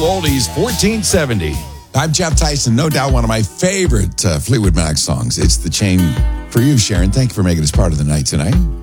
Oldies 1470. I'm Jeff Tyson, no doubt one of my favorite Fleetwood Mac songs. It's The Chain for you, Sharon. Thank you for making us part of the night tonight.